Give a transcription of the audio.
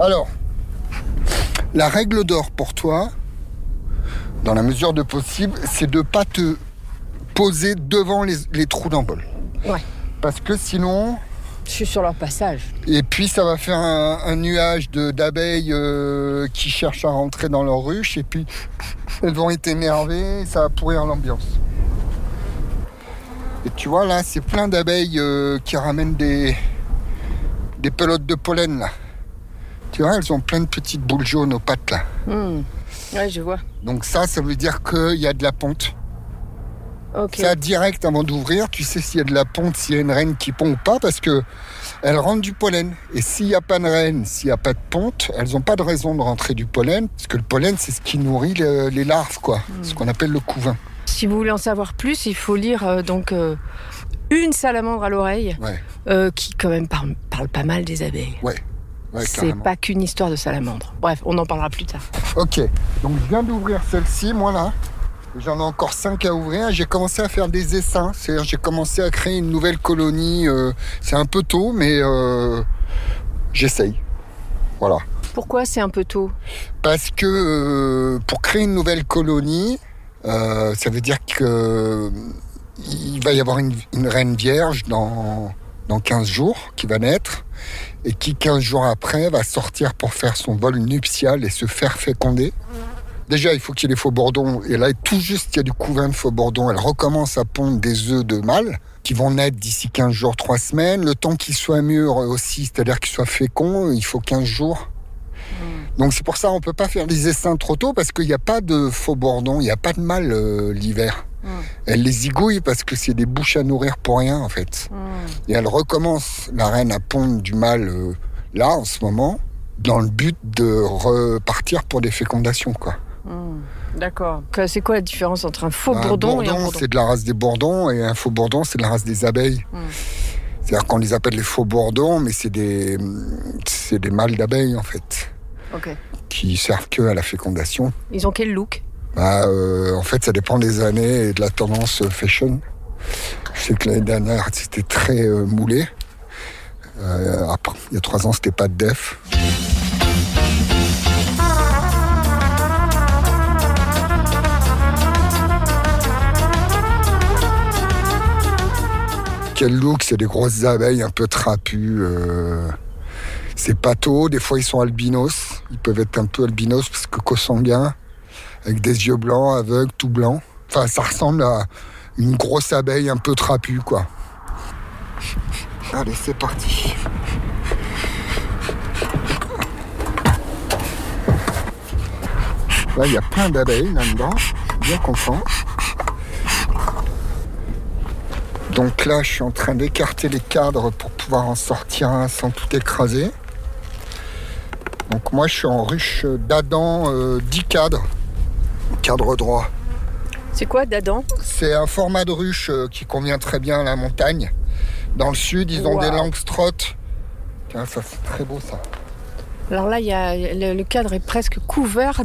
Alors, la règle d'or pour toi, dans la mesure de possible, c'est de ne pas te poser devant les trous d'embol. Ouais. Parce que sinon... Je suis sur leur passage. Et puis ça va faire un nuage d'abeilles qui cherchent à rentrer dans leur ruche. Et puis elles vont être énervées et ça va pourrir l'ambiance. Et tu vois là, c'est plein d'abeilles qui ramènent des pelotes de pollen là. Tu vois, elles ont plein de petites boules jaunes aux pattes là. Ouais, je vois. Donc ça veut dire qu'il y a de la ponte. Okay. Ça, direct avant d'ouvrir, tu sais s'il y a de la ponte, s'il y a une reine qui pond ou pas, parce qu'elles rentrent du pollen. Et s'il n'y a pas de reine, s'il n'y a pas de ponte, elles n'ont pas de raison de rentrer du pollen, parce que le pollen, c'est ce qui nourrit les larves, quoi. Ce qu'on appelle le couvain. Si vous voulez en savoir plus, il faut lire Une salamandre à l'oreille, qui quand même parle pas mal des abeilles. Ouais, c'est carrément. pas qu'une histoire de salamandre. Bref, on en parlera plus tard. Ok, donc je viens d'ouvrir celle-ci, moi là. J'en ai encore 5 à ouvrir. J'ai commencé à faire des essaims. C'est-à-dire j'ai commencé à créer une nouvelle colonie. C'est un peu tôt, mais j'essaye. Voilà. Pourquoi c'est un peu tôt ? Parce que pour créer une nouvelle colonie, ça veut dire qu'il va y avoir une reine vierge dans 15 jours qui va naître et qui 15 jours après va sortir pour faire son vol nuptial et se faire féconder. Déjà, il faut qu'il y ait des faux-bourdons. Et là, tout juste, il y a du couvain de faux-bourdons. Elle recommence à pondre des œufs de mâles qui vont naître d'ici 15 jours, 3 semaines. Le temps qu'ils soient mûrs aussi, c'est-à-dire qu'ils soient féconds, il faut 15 jours. Donc c'est pour ça qu'on ne peut pas faire des essaims trop tôt parce qu'il n'y a pas de faux-bourdons, il n'y a pas de mâles l'hiver. Elle les zigouille parce que c'est des bouches à nourrir pour rien, en fait. Et elle recommence, la reine, à pondre du mâle là, en ce moment, dans le but de repartir pour des fécondations, quoi. D'accord. C'est quoi la différence entre un faux bourdon et un bourdon ? C'est de la race des bourdons et un faux bourdon, c'est de la race des abeilles. C'est-à-dire qu'on les appelle les faux bourdons, mais c'est des mâles d'abeilles en fait, qui servent que à la fécondation. Ils ont quel look ? En fait, ça dépend des années et de la tendance fashion. Je sais que l'année dernière, c'était très moulé. Après, il y a 3 ans, c'était pas de def. Quel look, c'est des grosses abeilles un peu trapues. C'est pâteau, des fois ils sont albinos. Ils peuvent être un peu albinos parce que co-sanguins, avec des yeux blancs, aveugles, tout blanc. Enfin, ça ressemble à une grosse abeille un peu trapue, quoi. Allez, c'est parti. Là, il y a plein d'abeilles là-dedans. Je suis bien content. Donc là, je suis en train d'écarter les cadres pour pouvoir en sortir un sans tout écraser. Donc moi, je suis en ruche d'Adam, 10 cadres, cadre droit. C'est quoi d'Adam ? C'est un format de ruche qui convient très bien à la montagne. Dans le sud, ils ont des langstroth. Tiens, ça c'est très beau ça. Alors là, le cadre est presque couvert